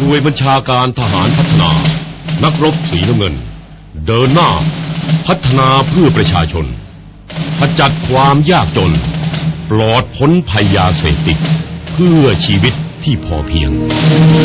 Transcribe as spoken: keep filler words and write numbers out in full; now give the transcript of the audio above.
น่วยบัญชาการทหารพัฒนานักรบสีน้ำเงินเดินหน้าพัฒนาเพื่อประชาชนขจัดความยากจนปลอดพ้นภัยยาเสพติดเพื่อชีวิตที่พอเพียง